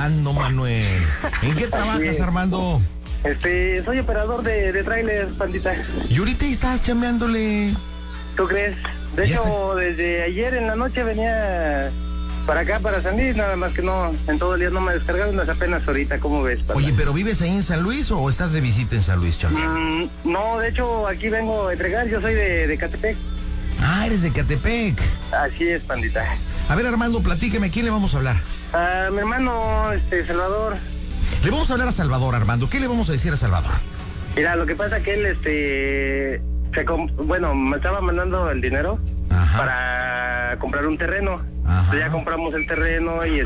Armando, Manuel. ¿En qué trabajas, Armando? Soy operador de tráiler, pandita. Y ahorita estás chambeándole. ¿Tú crees? De hecho, desde ayer en la noche venía para acá, para San Luis, nada más que no, en todo el día no me descargaron, apenas ahorita, ¿cómo ves, panda? Oye, ¿pero vives ahí en San Luis o estás de visita en San Luis, chambeando? No, de hecho, aquí vengo a entregar, yo soy de Catepec. Ah, eres de Catepec. Así es, pandita. A ver, Armando, platíqueme, ¿a quién le vamos a hablar? A mi hermano, Salvador. Le vamos a hablar a Salvador, Armando. ¿Qué le vamos a decir a Salvador? Mira, lo que pasa es que él, me estaba mandando el dinero para comprar un terreno. Entonces ya compramos el terreno y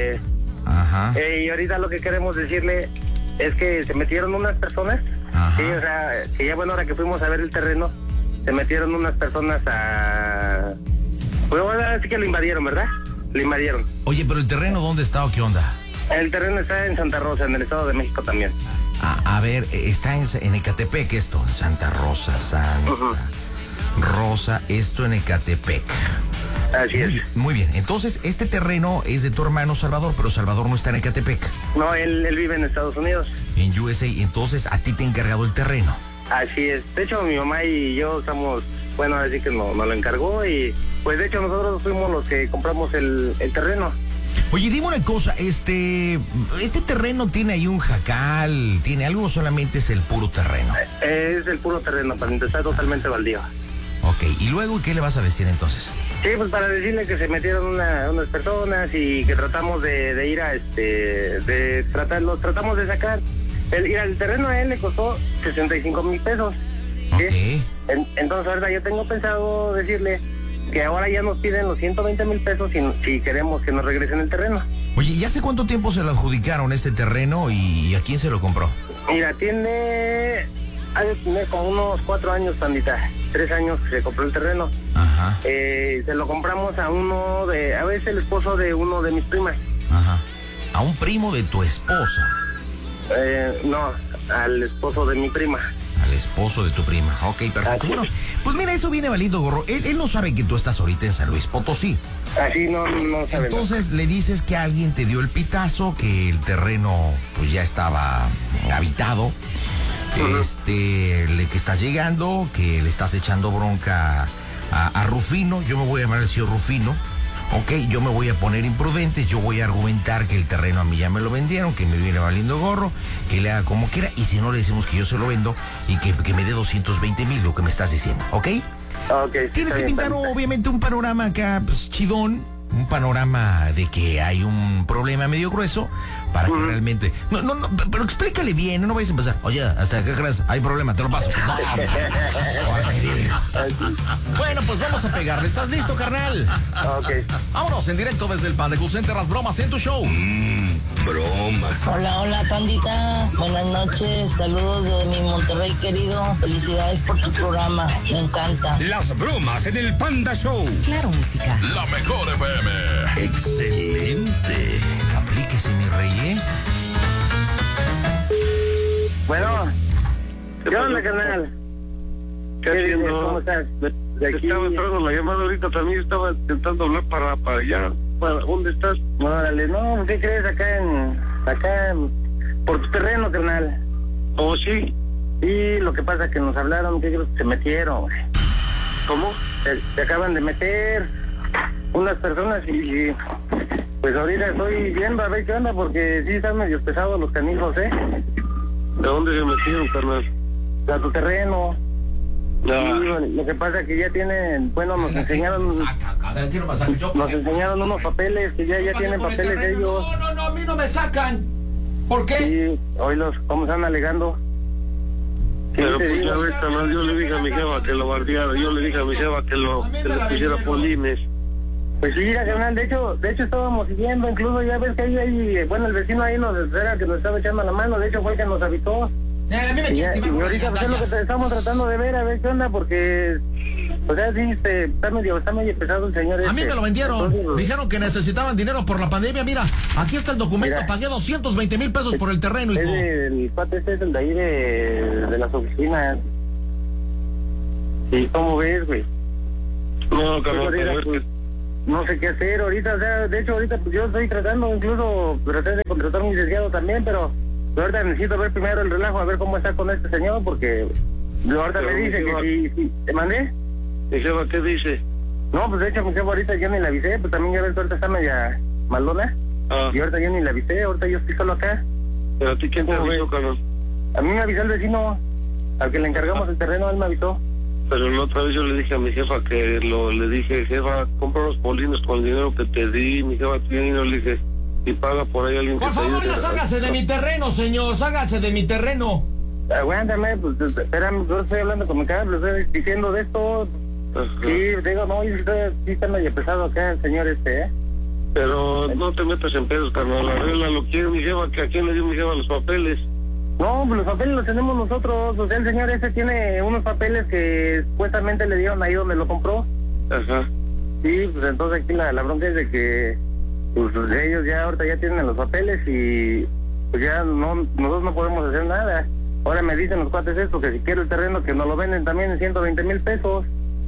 y ahorita lo que queremos decirle es que se metieron unas personas. Sí, o sea, que ya ahora que fuimos a ver el terreno, se metieron unas personas a... Pues ahora sí que lo invadieron, ¿verdad? Lo invadieron. Oye, pero el terreno, ¿dónde está o qué onda? El terreno está en Santa Rosa, en el Estado de México también. A ver, está en Ecatepec esto, en Santa Rosa, Rosa, esto en Ecatepec. Así es. Muy bien, entonces este terreno es de tu hermano Salvador, pero Salvador no está en Ecatepec. No, él vive en Estados Unidos. En USA, entonces a ti te ha encargado el terreno. Así es, de hecho mi mamá y yo estamos, así que nos lo encargó y pues de hecho nosotros fuimos los que compramos el terreno. Oye, dime una cosa, ¿este terreno tiene ahí un jacal, tiene algo o solamente es el puro terreno? Es el puro terreno, está totalmente baldío. Ok, ¿y luego qué le vas a decir entonces? Sí, pues para decirle que se metieron unas personas y que tratamos de ir a los tratamos de sacar. El terreno a él le costó 65,000 pesos. ¿Sí? Okay. Entonces ahorita yo tengo pensado decirle que ahora ya nos piden los 120,000 pesos si queremos que nos regresen el terreno. Oye, ¿y hace cuánto tiempo se lo adjudicaron este terreno y a quién se lo compró? Mira, tiene como unos 4 años, pandita. 3 años que se compró el terreno. Ajá. Se lo compramos a veces el esposo de uno de mis primas. Ajá. ¿A un primo de tu esposa? No, al esposo de mi prima. Al esposo de tu prima. Ok, perfecto. Bueno, pues mira, eso viene valiendo gorro. Él no sabe que tú estás ahorita en San Luis Potosí. Así no sabe. Entonces le dices que alguien te dio el pitazo, que el terreno pues ya estaba habitado. Que estás llegando, que le estás echando bronca a Rufino. Yo me voy a llamar el señor Rufino. Ok, yo me voy a poner imprudente, yo voy a argumentar que el terreno a mí ya me lo vendieron, que me viene valiendo gorro, que le haga como quiera, y si no le decimos que yo se lo vendo y que me dé 220,000, lo que me estás diciendo, ¿ok? Ok. Tienes que pintar obviamente un panorama acá, pues, chidón, un panorama de que hay un problema medio grueso, para que realmente... No, pero explícale bien, no vayas a empezar. Oye, ¿hasta qué crees? Hay problema, te lo paso. Bueno, pues vamos a pegarle. ¿Estás listo, carnal? Ok. Vámonos en directo desde el Panda Cool Center, las bromas en tu show. Bromas. Hola, pandita. Buenas noches. Saludos de mi Monterrey querido. Felicidades por tu programa. Me encanta. Las bromas en el Panda Show. Claro, música. La mejor FM. Excelente. Aplíquese, mi rey, ¿eh? Bueno. ¿Qué onda, canal? ¿Qué haciendo? ¿Cómo estás? De aquí. Estaba entrando la llamada ahorita, también estaba intentando hablar para allá. ¿Dónde estás? Órale, no, ¿qué crees? Acá por tu terreno, carnal. ¿Oh, sí? Sí, lo que pasa es que nos hablaron, ¿qué crees? Se metieron. ¿Cómo? Se acaban de meter unas personas y pues ahorita estoy viendo a ver qué onda, porque sí están medio pesados los canijos, ¿eh? ¿De dónde se metieron, carnal? A tu terreno. No. Sí, lo que pasa es que ya tienen, nos enseñaron unos papeles, que ya tienen papeles de ellos. No, a mí no me sacan. ¿Por qué? Sí, hoy ¿cómo están alegando? Pero pues ya ves, carnal, yo le dije a mi jefa que lo bardeara, yo le dije a mi jefa que le pusiera polines. Pues sí, carnal, de hecho estábamos siguiendo, incluso ya ves que ahí, el vecino ahí era que nos estaba echando la mano, de hecho fue el que nos habitó. Y ahorita pues es lo que estamos tratando de ver, a ver qué onda, porque o sea, sí, está medio pesado el señor. A mí me lo vendieron. Entonces, dijeron que necesitaban dinero por la pandemia. Mira, aquí está el documento. Mira, pagué 220,000 pesos por el terreno. El cuate es el de ahí de las oficinas. ¿Y cómo ves, güey? No, carnal, no sé qué hacer ahorita, o sea, de hecho ahorita pues yo estoy tratando, incluso traté de contratar a un licenciado también, pero ahorita necesito ver primero el relajo, a ver cómo está con este señor, porque ahorita me dice que si ¿te mandé? ¿Mi jefa qué dice? No, pues de hecho mi jefa ahorita yo ni la avisé, pues también ya ves, ahorita está media maldona, y ahorita yo ni la avisé, ahorita yo estoy solo acá. ¿Pero a ti quién te avisó, Carlos? A mí me avisó el vecino, al que le encargamos el terreno, él me avisó. Pero la otra vez yo le dije a mi jefa que le dije, jefa, compra los polinos con el dinero que te di. Mi jefa tiene dinero, le dije, y paga por ahí alguien que por favor, no ságase de mi terreno, señor, ságase de mi terreno. Aguántame, pues espérame, yo estoy hablando con mi cara, le estoy diciendo de esto. Ajá. Sí, digo, no, sí está medio pesado acá el señor Pero no te metas en pedos, carnal, arréglalo. ¿Quién mi jefa? ¿A quién le dio mi jefa los papeles? No, pues los papeles los tenemos nosotros. O sea, el señor tiene unos papeles que supuestamente le dieron ahí donde lo compró. Ajá. Sí, pues entonces aquí la bronca es de que pues ellos ya ahorita ya tienen los papeles y pues ya nosotros no podemos hacer nada. Ahora me dicen los cuates esto, que si quiero el terreno que nos lo venden también en 120,000 pesos.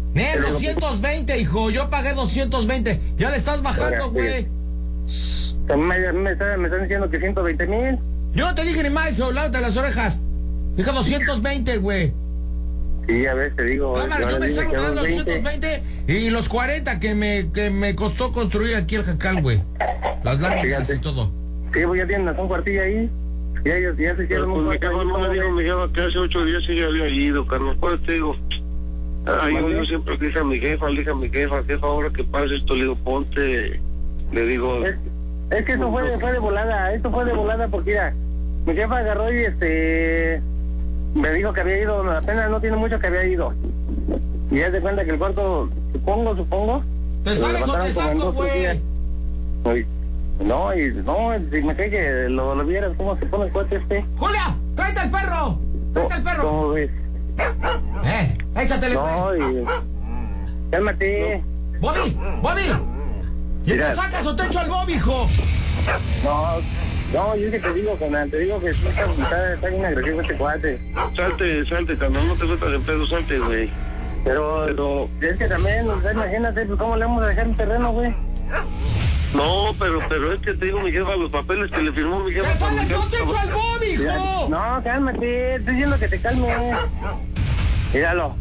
220, hijo, yo pagué 220. Ya le estás bajando, güey. También me están diciendo que 120,000. Yo no te dije ni más eso, lávate las orejas. Deja 220, güey. Sí, a ver, te digo. Cámara, yo me salgo dando 220 y los 40 que me costó construir aquí el jacal, güey. Las láminas y todo. Sí, pues ya tienen un cuartillo ahí. Y ellos ya se hicieron un cuartillo. No me dijo mi jefa que hace 8 días sí ya había ido, Carlos. Pues te digo. Yo siempre dije a mi jefa, jefa, ahora que pasa esto, le digo, ponte, le digo. Es que eso fue de volada, porque mira, mi jefa agarró y me dijo que había ido, apenas no tiene mucho que había ido. Y ya se cuenta que el cuarto, supongo. ¿Te sales o te saco, güey? No, si me cae que lo vieras cómo se pone el cuarto ¡Julia! ¡Tráete al perro! ¡Tráete al perro! ¿Cómo ves? Échatele. No, cálmate. ¡Bobby! ¿Y te sacas o te echo al Bobby, hijo? No, yo es que te digo, canal, te digo que está bien agresivo este cuate. Salte, canal, no te metas en pedo, salte, güey. Pero es que también, imagínate, pues cómo le vamos a dejar un terreno, güey. No, pero es que te digo, mi jefa, los papeles que le firmó mi jefa. ¡Te sales, no te echo al Bobby, hijo! No, cálmate, estoy diciendo que te calmes. Míralo.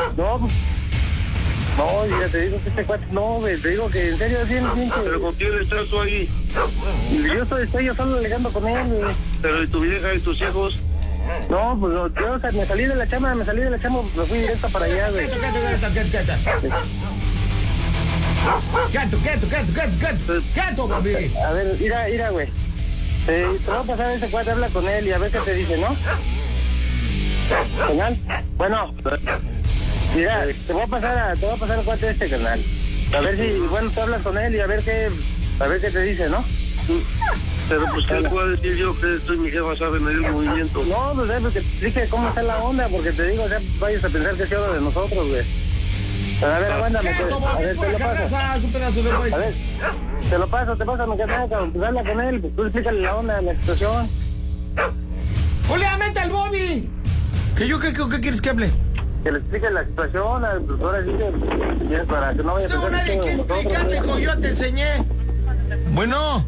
No, ya te digo que este cuate, no, güey, te digo que en serio es bien que... ¿Pero con quién estás tú ahí? Yo estoy yo solo alegando con él, güey. ¿Pero y tu vieja y tus hijos? No, pues yo me salí de la chama, me fui directo para allá, güey. ¡Quieto, Bobby! A ver, mira, güey. Te voy a pasar a ese cuate, habla con él y a ver qué te dice, ¿no? ¿Canal? Bueno, mira, te voy a pasar al cuate canal. A ver si, bueno, tú hablas con él y a ver qué te dice, ¿no? Pero pues qué puedo decir yo que estoy mi jefa sabe medir el movimiento. No, pues que te explique cómo está la onda, porque te digo, o sea, vayas a pensar que es algo de nosotros, güey. Pero a ver, aguántame. A ver, te lo paso. A ver, te paso, mi canal, pues habla con él, pues tú explícale la onda, la situación. ¡Julia, mete al Bobby! ¿Qué quieres que hable? Que le explique la situación, pues ahora sí que para que no vaya a pensar nadie que explicarle, hijo, yo te enseñé. Bueno.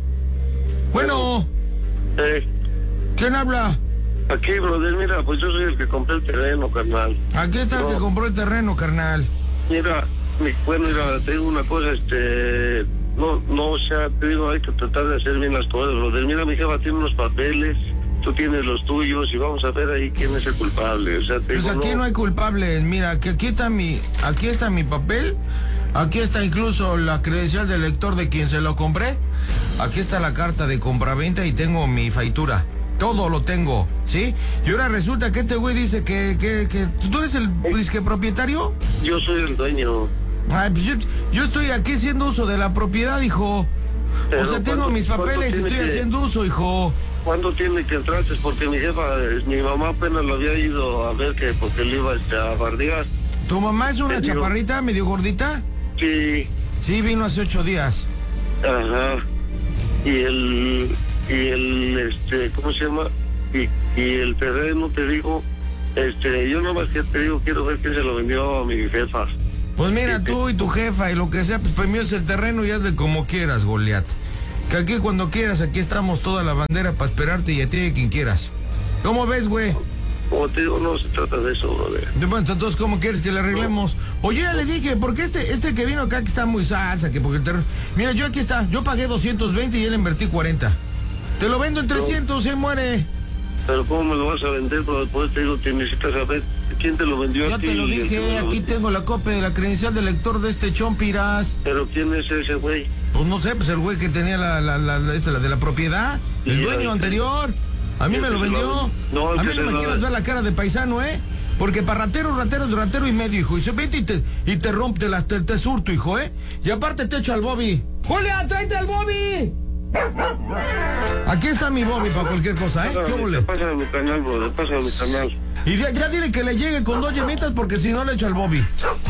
¿Quién habla? Aquí, brother, mira, pues yo soy el que compré el terreno, carnal. Aquí está el que compró el terreno, carnal. Mira, te digo una cosa, no, o sea, te digo, hay que tratar de hacer bien las cosas, brother. Mira, mi jefa tiene unos papeles, tú tienes los tuyos y vamos a ver ahí quién es el culpable. O sea, te digo, aquí no hay culpables. Mira, que aquí está mi papel. Aquí está incluso la credencial del lector de quien se lo compré. Aquí está la carta de compraventa y tengo mi factura. Todo lo tengo, ¿sí? Y ahora resulta que este güey dice que ¿tú eres el disque propietario? Yo soy el dueño. Ay, pues yo estoy aquí haciendo uso de la propiedad, hijo. Pero o sea, tengo mis papeles y estoy haciendo uso, hijo. ¿Cuándo tiene que entrarse? Porque mi mamá apenas lo había ido a ver que porque le iba a bardear. ¿Tu mamá es una chaparrita, medio gordita? Sí. Sí, vino hace 8 días. Ajá. Y el ¿cómo se llama? Y el terreno, te digo, yo nomás que te digo, quiero ver quién se lo vendió a mi jefa. Pues mira, tú y tu jefa y lo que sea, pues para mí es el terreno y hazle como quieras, Goliat. Que aquí cuando quieras, aquí estamos toda la bandera para esperarte y a ti y a quien quieras. ¿Cómo ves, güey? Como te digo, no se trata de eso, brother. Bueno, entonces, ¿cómo quieres que le arreglemos? Oye, ya le dije, porque este que vino acá que está muy salsa, que porque el terreno... Mira, yo aquí está, yo pagué 220 y él invertí 40. Te lo vendo en 300, se muere. Pero ¿cómo me lo vas a vender? Pero después te digo que necesitas saber quién te lo vendió a ti. Ya te lo dije, aquí tengo la copia de la credencial del lector de este Chompiras. ¿Pero quién es ese güey? Pues no sé, pues el güey que tenía la de la propiedad, el dueño anterior. A mí me lo vendió. No, a mí no me quieras ver la cara de paisano, ¿eh? Porque para ratero y medio, hijo. Y se vete y te rompe, te surto, hijo, ¿eh? Y aparte te echo al Bobby. ¡Julia, tráete al Bobby! Aquí está mi Bobby para cualquier cosa, ¿eh? ¿Qué huele? Pásame mi canal, brother, pásame mi canal. Y ya dile que le llegue con 2 yemitas porque si no le echo al Bobby.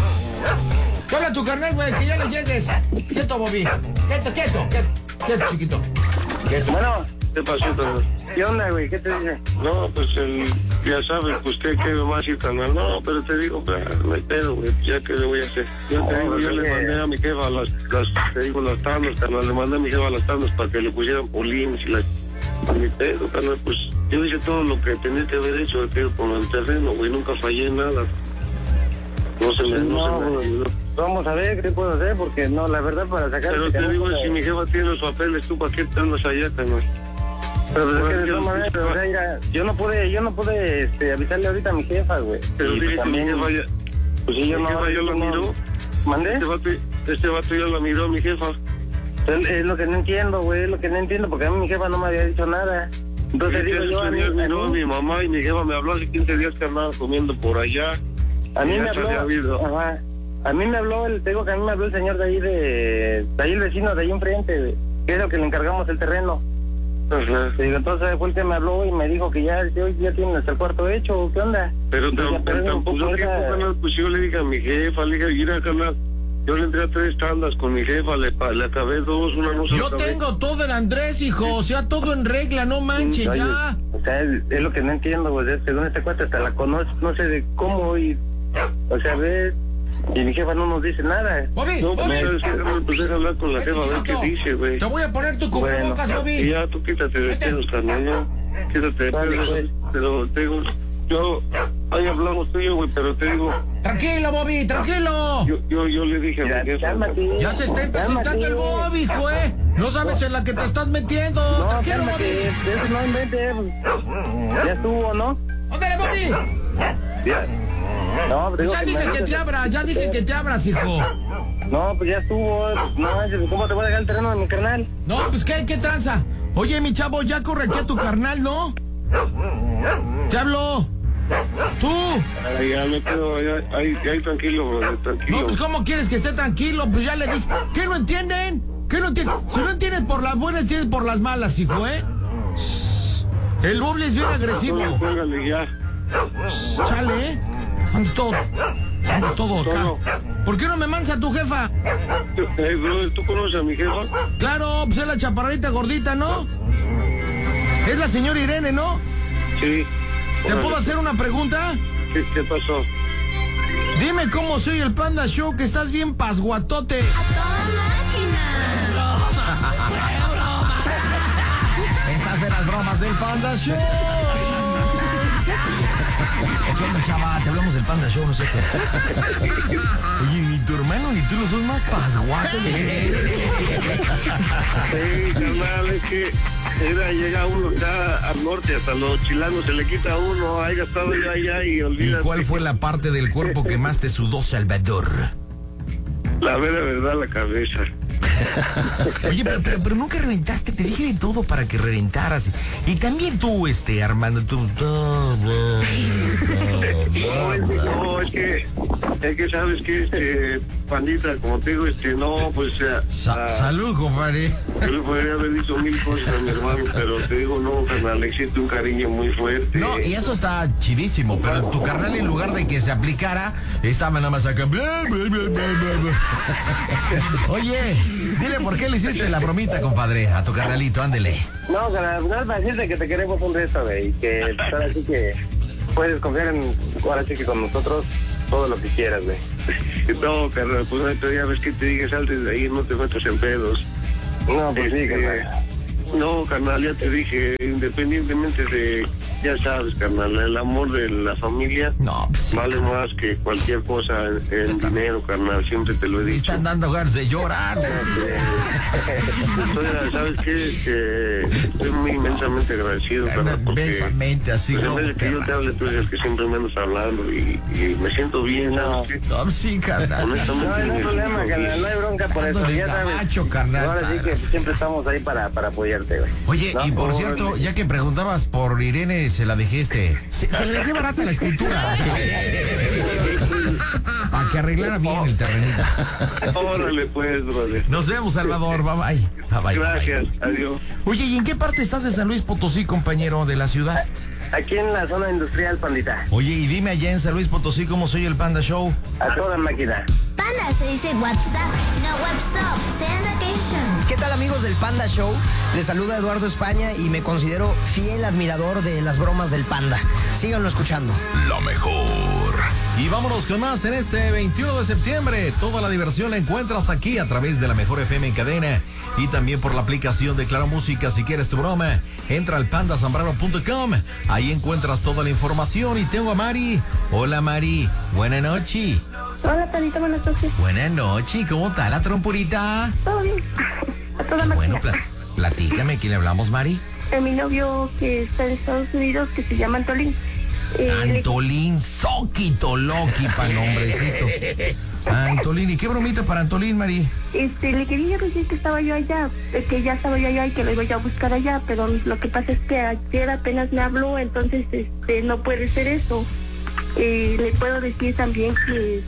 Habla tu carnal, güey, que ya le llegues. Quieto, Bobby. Quieto, chiquito. Bueno, ¿Qué pasó, carnal? ¿qué onda, güey? ¿Qué te dice? No, pues ya sabes, pues usted quiere más ir canal. No, pero te digo, no hay pedo, güey, ya que le voy a hacer. Yo te digo, yo le mandé a mi jefa las tandas, carnal, le mandé a mi jefa las tandas para que le pusieran polines y a mi pedo, carnal, pues yo hice todo lo que tenía que haber hecho, con el terreno, güey, nunca fallé en nada. No se me... Vamos a ver qué puedo hacer, porque no, la verdad, para sacar... Pero te digo, si mi jefa tiene los papeles, ¿tú para qué te andas allá, carnal? Pero pues, es que de todas maneras, o sea, mira, yo no pude avisarle ahorita a mi jefa, güey. Pero dije que mi jefa ya... Pues sí, yo no... jefa ya la miró. ¿Mandé? Este vato ya la miró, mi jefa. Es lo que no entiendo, güey, es lo que no entiendo, porque a mí mi jefa no me había dicho nada. Entonces digo yo... miró mi mamá y mi jefa me habló hace 15 días que andaba comiendo por allá. A mí me habló... Ajá. A mí me habló, te digo que a mí me habló el señor de ahí el vecino de ahí enfrente, que es el que le encargamos el terreno. Ajá. Te digo, entonces fue el que me habló y me dijo que ya tienen hasta el cuarto hecho, ¿qué onda? Pero tampoco tiempo, canal, pues yo le dije a mi jefa, le dije, mira, canal, yo le entré a 3 tandas con mi jefa, le acabé 2, una no se Yo tengo todo el Andrés, hijo, o sea, todo en regla, no manches, oye, ya. O sea, es lo que no entiendo, güey, según este cuate hasta la conoce, no sé de cómo y... O sea, ves... Y mi jefa no nos dice nada. Bobby, no, Bobby. Pues deja hablar con la jefa a ver qué dice, güey. Te voy a poner tu cubrebocas, Bobby. Y ya, tú quítate de pedos, carnal, ¿no? Quítate de pedos, pero te digo, yo, ahí hablamos tú y yo, güey, pero te digo... Tranquilo, Bobby, tranquilo. Yo le dije a mi jefa... Ya se está presentando el Bobby, hijo, ¿eh? No sabes en la que te estás metiendo. No, Tranquilo, cálmate, Bobby. eso no inventes. Ya estuvo, ¿no? ¡Ándale, Bobby! No, pues ya dije que te abras, hijo. No, pues ya estuvo. No, ¿cómo te voy a dejar el terreno de mi carnal? No, pues ¿qué tranza? Oye, mi chavo, ya corre aquí a tu carnal, ¿no? Te hablo. ¡Tú! Ya me quedo ahí tranquilo, bro, tranquilo. No, pues ¿cómo quieres que esté tranquilo? Pues ya le dije. ¿Qué no entienden? ¿Qué no entienden? Si no entiendes por las buenas, entiendes por las malas, hijo, ¿eh? El Bobby es bien agresivo. Cuélgale ya. Chale, ¿eh? Andas todo acá. ¿Por qué no me mandas a tu jefa? Brother, ¿tú conoces a mi jefa? Claro, pues es la chaparrita gordita, ¿no? Es la señora Irene, ¿no? Sí. ¿Te puedo hacer una pregunta? ¿Qué pasó? Dime cómo soy el Panda Show, que estás bien pasguatote. ¡A toda máquina! Estas son las bromas del Panda Show. ¿Qué onda, chava? Te hablamos del Panda Show, nosotros. Oye, ni tu hermano ni tú no sos más pasguatos. Sí, carnal, es que llega uno acá al norte, hasta los chilangos se le quita a uno, haya estado yo allá y olvídate. ¿Y cuál fue la parte del cuerpo que más te sudó, Salvador? La verdad, la cabeza. Oye, pero nunca reventaste, te dije de todo para que reventaras. Y también tú, Armando, tú. No, es que sabes que pandita, como te digo, no, pues salud, compadre. Yo le podría haber dicho 1000 cosas a mi hermano, pero te digo, no, carnal, le existe un cariño muy fuerte. No, y eso está chidísimo, pero tu carnal, en lugar de que se aplicara, estaba nada más acá. Oye, dile por qué le hiciste la bromita, compadre, a tu carnalito, ándele. No, carnal, para decirte que te queremos un resto, güey, y que ahora sí que puedes confiar ahora sí que con nosotros, todo lo que quieras, güey. No, carnal, pues ya ves que te dije, salte de ahí, no te metas en pedos. No, pues sí, carnal. No, carnal, ya te dije, independientemente de, ya sabes, carnal, el amor de la familia vale más que cualquier cosa en dinero, carnal, siempre te lo he dicho. Están dando ganas de llorar. Entonces, ¿sabes qué? Estoy muy inmensamente agradecido, carnal, porque inmensamente, así pues, en vez de que yo te hable, tú dices que siempre me andas hablando y me siento bien, ¿sabes? No, sí, carnal. No hay problema, carnal, no hay bronca por eso, ya sabes. Ahora sí que siempre estamos ahí para apoyarte, güey. Oye, y por cierto, ya que preguntabas por Irene, se la dejé se le dejé barata la escritura. Para que arreglara bien el terrenito. Órale pues, brother. Nos vemos, Salvador. Bye bye. Bye bye. Gracias, adiós. Oye, ¿y en qué parte estás de San Luis Potosí, compañero, de la ciudad? Aquí en la zona industrial, pandita. Oye, y dime allá en San Luis Potosí cómo soy el Panda Show. A toda máquina. Panda se dice WhatsApp, no WhatsApp. Send location. ¿Qué tal, amigos del Panda Show? Les saluda Eduardo España y me considero fiel admirador de las bromas del Panda. Síganlo escuchando. Lo mejor. Y vámonos con más en este 21 de septiembre. Toda la diversión la encuentras aquí a través de la Mejor FM en cadena y también por la aplicación de Claro Música. Si quieres tu broma, entra al pandasambrano.com. Ahí encuentras toda la información y tengo a Mari. Hola, Mari. Buenas noches. Hola, Tanita, buenas noches. Buenas noches. ¿Cómo está la trompurita? Todo bien. A toda máquina. Bueno, platícame. ¿Quién le hablamos, Mari? Mi novio que está en Estados Unidos, que se llama Antolín. Antolín, Soquito Loki, pa' nombrecito. Antolín, ¿y qué bromita para Antolín, Mari? Le quería decir que estaba yo allá, que ya estaba yo allá y que lo iba yo a buscar allá, pero lo que pasa es que ayer apenas me habló, entonces no puede ser eso. Le puedo decir también que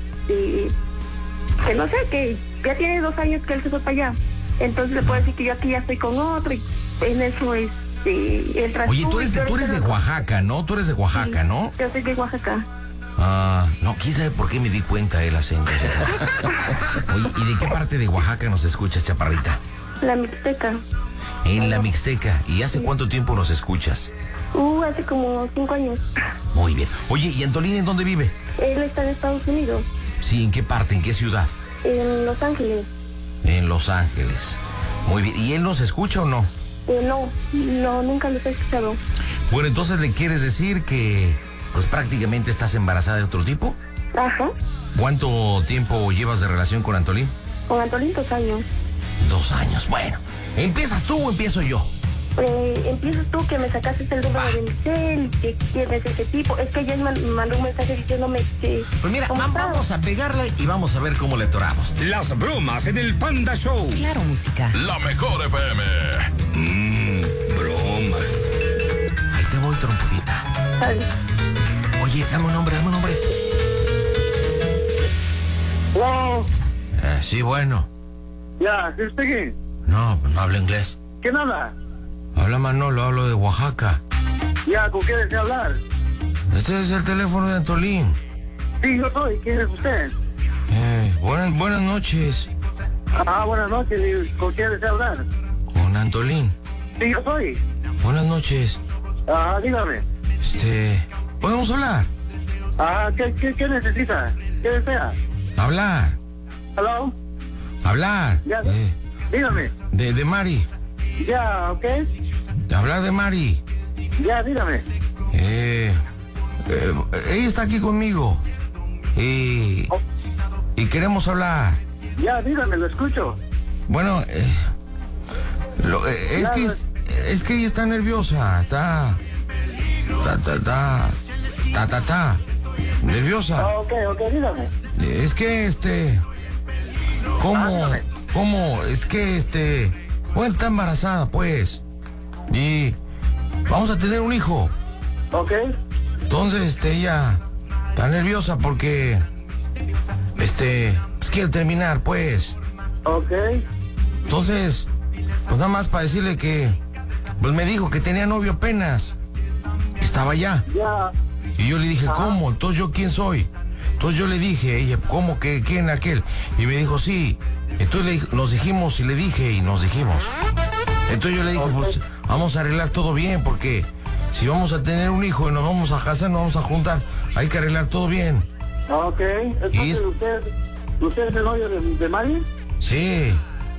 no sé, que ya tiene 2 años que él se fue para allá. Entonces le puedo decir que yo aquí ya estoy con otro y en eso entra. Oye, tú eres de Oaxaca, ¿no? Tú eres de Oaxaca, ¿no? Yo soy de Oaxaca. No, quién sabe por qué me di cuenta el acento. Oye, ¿y de qué parte de Oaxaca nos escuchas, chaparrita? La Mixteca. En la Mixteca. ¿Y hace cuánto tiempo nos escuchas? Hace como 5 años. Muy bien. Oye, ¿y Antolín en dónde vive? Él está en Estados Unidos. Sí, ¿en qué parte? ¿En qué ciudad? En Los Ángeles. En Los Ángeles. Muy bien. ¿Y él nos escucha o no? No, nunca los he escuchado. Bueno, entonces le quieres decir que pues prácticamente estás embarazada de otro tipo. Ajá. ¿Cuánto tiempo llevas de relación con Antolín? Con Antolín 2 años. 2 años, bueno. ¿Empiezas tú o empiezo yo? Empiezas tú, que me sacaste el número de mi cel, que tienes ese tipo. Es que ella me mandó un mensaje diciéndome que... Pues mira, vamos a pegarle y vamos a ver cómo le toramos. Las bromas en el Panda Show. Claro Música. La Mejor FM. Bromas. Ahí te voy, trompudita. Vale. Oye, dame un nombre. Wow. Sí, bueno. Ya, ¿qué speaking? No, pues no hablo inglés. ¿Qué nada? Habla Manolo, hablo de Oaxaca. Ya, ¿con qué desea hablar? Este es el teléfono de Antolín. Sí, yo soy. ¿Quién es usted? Buenas noches. Buenas noches. ¿Y con quién desea hablar? Con Antolín. Sí, yo soy. Buenas noches. Dígame. ¿Podemos hablar? ¿Qué necesita? ¿Qué desea? Hablar. ¿Hello? Hablar. Ya, dígame. De Mari. Ya, ¿ok? Hablar de Mari. Ya, dígame. Ella está aquí conmigo. Y queremos hablar. Ya, dígame, lo escucho. Bueno, es que ella está nerviosa. Está nerviosa. Ok, dígame. Es que ¿Cómo? Es que bueno, está embarazada, pues. Y vamos a tener un hijo. Ok. Entonces, ella está nerviosa porque pues quiere terminar, pues. Ok. Entonces, pues nada más para decirle que pues me dijo que tenía novio apenas. Que estaba allá. Ya. Y yo le dije, ¿cómo? Entonces, ¿yo quién soy? Entonces yo le dije, ella, ¿cómo que quién aquel? Y me dijo, sí. Entonces nos dijimos y le dije y nos dijimos. Entonces yo le dije, pues vamos a arreglar todo bien, porque si vamos a tener un hijo y nos vamos a casar, nos vamos a juntar, hay que arreglar todo bien. Ok, entonces ¿usted es el novio de Mari? Sí.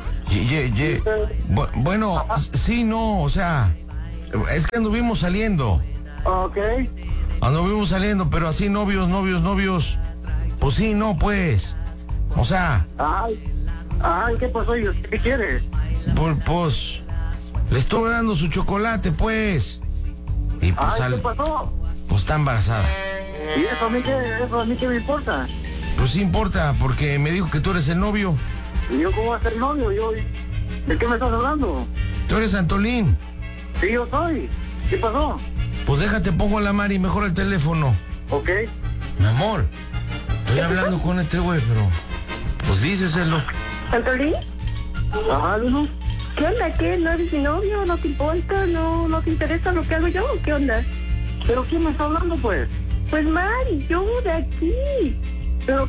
Bueno, sí, no, o sea, es que anduvimos saliendo. Ok. Anduvimos saliendo, pero así novios. Pues sí, no, pues. O sea. Ay, ¿qué pasó? ¿Qué quiere? Pues, le estuve dando su chocolate, pues. Y pues ¿qué pasó? Pues está embarazada. ¿Y eso a mí qué me importa? Pues sí importa, porque me dijo que tú eres el novio. ¿Y yo cómo voy a ser novio? ¿De qué me estás hablando? Tú eres Antolín. Sí, yo soy. ¿Qué pasó? Pues déjate, pongo a la Mari mejor el teléfono. Ok. Mi amor, estoy hablando con este güey, pero... Pues díceselo. ¿Antolín? Ajá, Lulu. ¿Qué onda? ¿Qué? ¿No eres mi novio? ¿No te importa? ¿No te interesa lo que hago yo? ¿Qué onda? ¿Pero quién me está hablando, pues? Pues Mari, yo de aquí. Pero,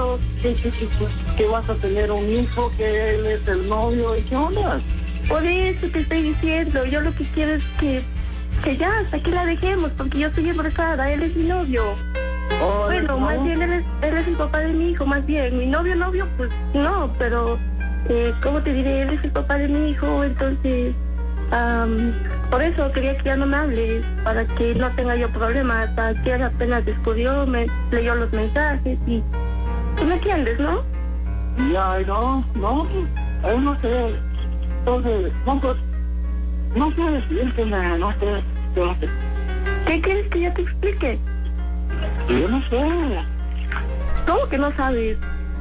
¿qué vas a tener un hijo que él es el novio? ¿Y qué onda? Por eso te estoy diciendo, yo lo que quiero es que ya, hasta aquí la dejemos, porque yo estoy embarazada, él es mi novio. Bueno, más bien él es el papá de mi hijo, más bien. Mi novio, pues no, pero, ¿cómo te diré? Él es el papá de mi hijo, entonces, por eso quería que ya no me hables, para que no tenga yo problemas. Hasta que él apenas descubrió, me leyó los mensajes y... ¿Tú me entiendes, no? Ya, no sé. Entonces, no sé decirte, no sé. ¿Qué quieres que yo te explique? Yo no sé. ¿Cómo que no sabes?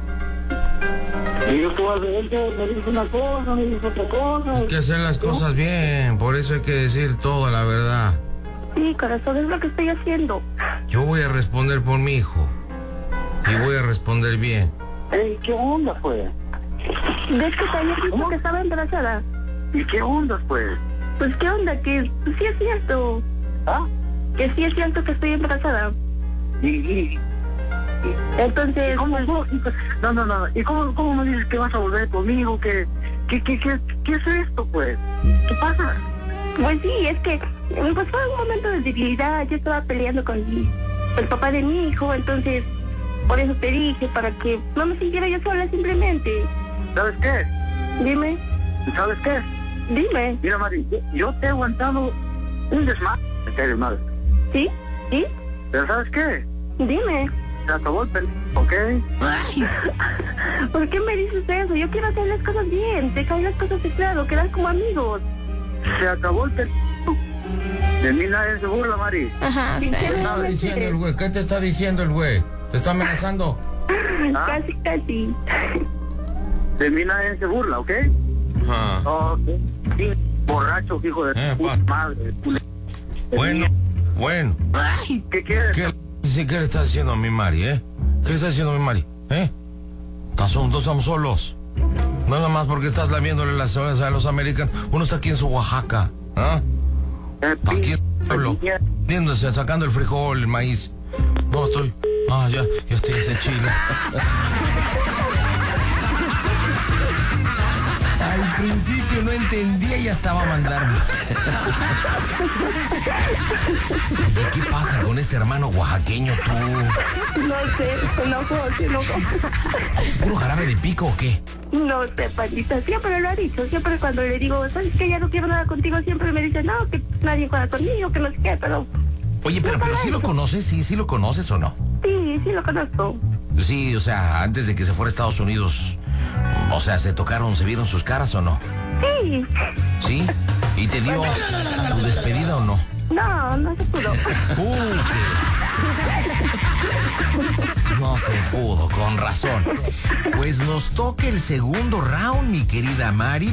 Y yo me dice una cosa, me dice otra cosa. Hay que hacer las cosas bien, por eso hay que decir toda la verdad. Sí, corazón, es lo que estoy haciendo. Yo voy a responder por mi hijo. Y voy a responder bien. ¿Qué onda, pues? ¿Ves que te había dicho que estaba embarazada? ¿Y qué onda, pues? Pues, ¿qué onda? Que sí es cierto. ¿Ah? Que sí es cierto que estoy embarazada. Y entonces... ¿Cómo? No. ¿Y cómo me dices que vas a volver conmigo? ¿Qué es esto, pues? ¿Qué pasa? Pues sí, es que pues fue un momento de debilidad. Yo estaba peleando con el papá de mi hijo, entonces por eso te dije, para que no me sintiera yo sola simplemente. ¿Sabes qué? Dime. ¿Sabes qué? Dime. Mira, Mari, yo te he aguantado un desmadre, madre. ¿Sí? ¿Sí? ¿Pero sabes qué? Dime. Se acabó el ¿ok? ¿Por qué me dices eso? Yo quiero hacer las cosas bien, dejar las cosas de claro, quedar como amigos. Se acabó el De mí nadie se burla, Mari. Ajá, ¿Qué te está diciendo el güey? ¿Qué te está diciendo el güey? ¿Te está amenazando? Casi. De mí nadie se burla, ¿ok? Ajá. Ok. Sí, borracho, hijo de puta madre. Bueno. ¿Qué quieres? ¿Qué le estás diciendo a mi Mari, ¿Qué le estás diciendo a mi Mari, Estamos solos. Nada más porque estás laviéndole las orejas a los americanos. Uno está aquí en su Oaxaca, aquí en el pueblo, sacando el frijol, el maíz. No, estoy... ya estoy en ese chile. Al principio no entendía y ya estaba mandando. ¿Qué pasa con este hermano oaxaqueño tú? No sé, se enojó. ¿Puro jarabe de pico o qué? No sé, Panita, siempre lo ha dicho. Siempre cuando le digo, ¿sabes qué? Ya no quiero nada contigo, siempre me dice, no, que nadie juega conmigo, que no sé qué, pero... Oye, pero ¿sí lo conoces? ¿Sí lo conoces o no? Sí, lo conozco. Sí, o sea, antes de que se fuera a Estados Unidos, o sea, ¿se vieron sus caras o no? Sí. ¿Sí? ¿Y te dio tu despedida o no? No se pudo. No se pudo, con razón. Pues nos toca el segundo round, mi querida Mari.